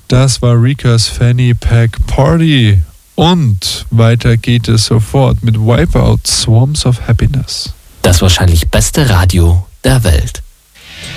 Das war Rikas Fanny Pack Party. Und weiter geht es sofort mit Wipeout, Swarms of Happiness. Das wahrscheinlich beste Radio der Welt.